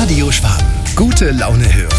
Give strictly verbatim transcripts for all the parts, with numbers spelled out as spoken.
Radio Schwaben. Gute Laune hören.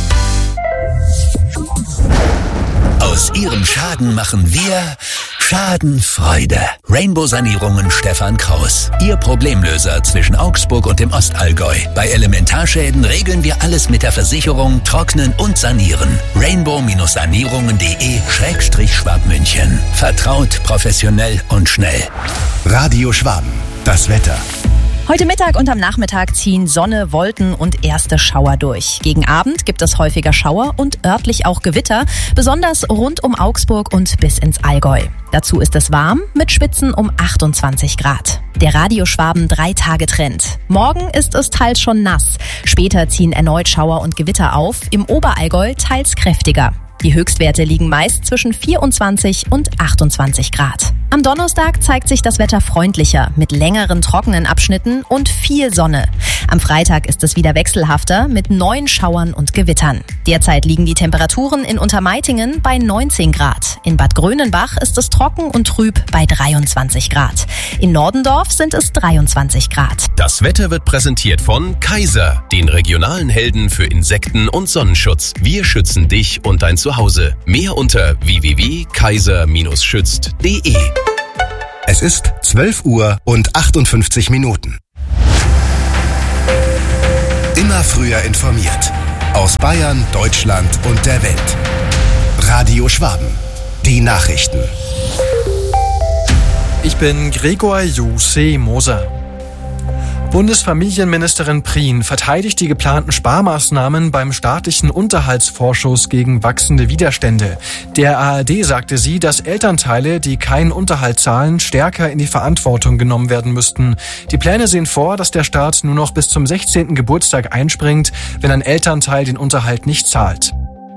Aus Ihrem Schaden machen wir Schadenfreude. Rainbow Sanierungen Stefan Kraus. Ihr Problemlöser zwischen Augsburg und dem Ostallgäu. Bei Elementarschäden regeln wir alles mit der Versicherung, trocknen und sanieren. rainbow sanierungen punkt de Schrägstrich Schwabmünchen. Vertraut, professionell und schnell. Radio Schwaben. Das Wetter. Heute Mittag und am Nachmittag ziehen Sonne, Wolken und erste Schauer durch. Gegen Abend gibt es häufiger Schauer und örtlich auch Gewitter, besonders rund um Augsburg und bis ins Allgäu. Dazu ist es warm mit Spitzen um achtundzwanzig Grad. Der Radio Schwaben drei-Tage-Trend. Morgen ist es teils schon nass. Später ziehen erneut Schauer und Gewitter auf, im Oberallgäu teils kräftiger. Die Höchstwerte liegen meist zwischen vierundzwanzig und achtundzwanzig Grad. Am Donnerstag zeigt sich das Wetter freundlicher, mit längeren trockenen Abschnitten und viel Sonne. Am Freitag ist es wieder wechselhafter, mit neuen Schauern und Gewittern. Derzeit liegen die Temperaturen in Untermeitingen bei neunzehn Grad. In Bad Grönenbach ist es trocken und trüb bei dreiundzwanzig Grad. In Nordendorf sind es dreiundzwanzig Grad. Das Wetter wird präsentiert von Kaiser, den regionalen Helden für Insekten und Sonnenschutz. Wir schützen dich und dein Zuhause. Mehr unter w w w punkt kaiser schützt punkt de. Es ist zwölf Uhr und achtundfünfzig Minuten. Immer früher informiert. Aus Bayern, Deutschland und der Welt. Radio Schwaben. Die Nachrichten. Ich bin Gregor Jose Moser. Bundesfamilienministerin Prien verteidigt die geplanten Sparmaßnahmen beim staatlichen Unterhaltsvorschuss gegen wachsende Widerstände. Der A R D sagte sie, dass Elternteile, die keinen Unterhalt zahlen, stärker in die Verantwortung genommen werden müssten. Die Pläne sehen vor, dass der Staat nur noch bis zum sechzehnten Geburtstag einspringt, wenn ein Elternteil den Unterhalt nicht zahlt.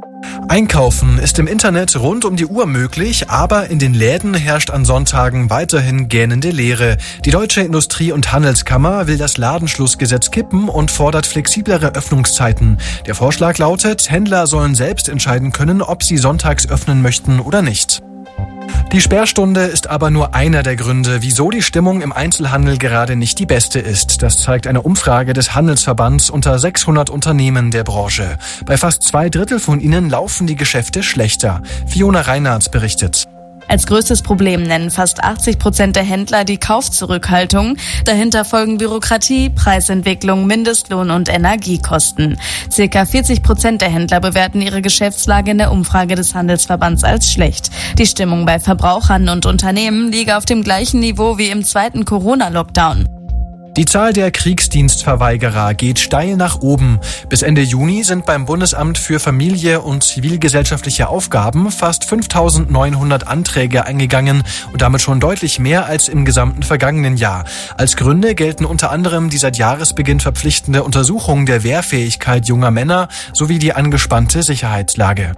Einkaufen ist im Internet rund um die Uhr möglich, aber in den Läden herrscht an Sonntagen weiterhin gähnende Leere. Die Deutsche Industrie- und Handelskammer will das Ladenschlussgesetz kippen und fordert flexiblere Öffnungszeiten. Der Vorschlag lautet, Händler sollen selbst entscheiden können, ob sie sonntags öffnen möchten oder nicht. Die Sperrstunde ist aber nur einer der Gründe, wieso die Stimmung im Einzelhandel gerade nicht die beste ist. Das zeigt eine Umfrage des Handelsverbands unter sechshundert Unternehmen der Branche. Bei fast zwei Drittel von ihnen laufen die Geschäfte schlechter. Fiona Reinhardt berichtet. Als größtes Problem nennen fast achtzig Prozent der Händler die Kaufzurückhaltung. Dahinter folgen Bürokratie, Preisentwicklung, Mindestlohn und Energiekosten. Circa vierzig Prozent der Händler bewerten ihre Geschäftslage in der Umfrage des Handelsverbands als schlecht. Die Stimmung bei Verbrauchern und Unternehmen liege auf dem gleichen Niveau wie im zweiten Corona-Lockdown. Die Zahl der Kriegsdienstverweigerer geht steil nach oben. Bis Ende Juni sind beim Bundesamt für Familie und zivilgesellschaftliche Aufgaben fast fünftausendneunhundert Anträge eingegangen und damit schon deutlich mehr als im gesamten vergangenen Jahr. Als Gründe gelten unter anderem die seit Jahresbeginn verpflichtende Untersuchung der Wehrfähigkeit junger Männer sowie die angespannte Sicherheitslage.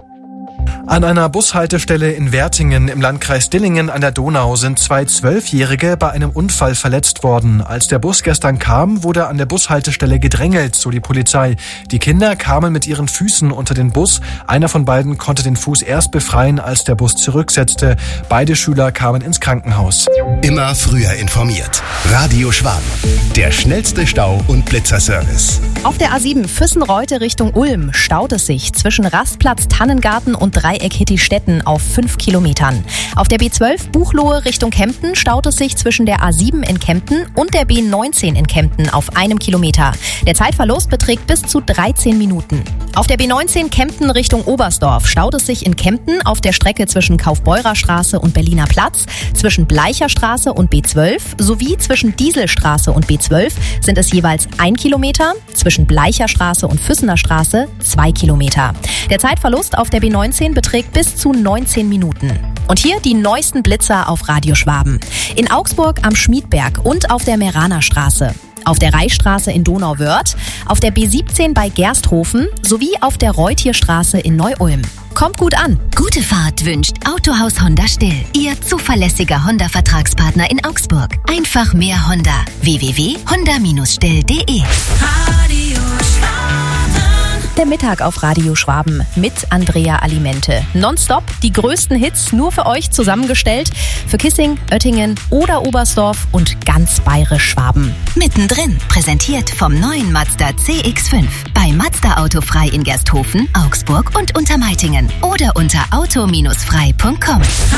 An einer Bushaltestelle in Wertingen im Landkreis Dillingen an der Donau sind zwei Zwölfjährige bei einem Unfall verletzt worden. Als der Bus gestern kam, wurde an der Bushaltestelle gedrängelt, so die Polizei. Die Kinder kamen mit ihren Füßen unter den Bus. Einer von beiden konnte den Fuß erst befreien, als der Bus zurücksetzte. Beide Schüler kamen ins Krankenhaus. Immer früher informiert. Radio Schwaben. Der schnellste Stau- und Blitzerservice. Auf der A sieben Füssen-Reute Richtung Ulm staut es sich zwischen Rastplatz Tannengarten und Dreieck Hittistetten auf fünf Kilometern. Auf der B zwölf Buchloe Richtung Kempten staut es sich zwischen der A sieben in Kempten und der B neunzehn in Kempten auf einem Kilometer. Der Zeitverlust beträgt bis zu dreizehn Minuten. Auf der B neunzehn Kempten Richtung Oberstdorf staut es sich in Kempten auf der Strecke zwischen Kaufbeurer Straße und Berliner Platz, zwischen Bleicher Straße und B zwölf sowie zwischen Dieselstraße und B zwölf sind es jeweils ein Kilometer, zwischen Bleicher Straße und Füssener Straße zwei Kilometer. Der Zeitverlust auf der B neunzehn beträgt bis zu neunzehn Minuten. Und hier die neuesten Blitzer auf Radio Schwaben. In Augsburg am Schmiedberg und auf der Meraner Straße. Auf der Reichsstraße in Donauwörth, auf der B siebzehn bei Gersthofen sowie auf der Reutierstraße in Neu-Ulm. Kommt gut an. Gute Fahrt wünscht Autohaus Honda Still. Ihr zuverlässiger Honda-Vertragspartner in Augsburg. Einfach mehr Honda. w w w punkt honda Bindestrich still punkt de Der Mittag auf Radio Schwaben mit Andrea Alimente. Nonstop die größten Hits nur für euch zusammengestellt. Für Kissing, Oettingen oder Oberstdorf und ganz bayerisch Schwaben. Mittendrin, präsentiert vom neuen Mazda C X fünf. Bei Mazda Autofrei in Gersthofen, Augsburg und Untermeitingen. Oder unter auto Bindestrich frei Punkt com.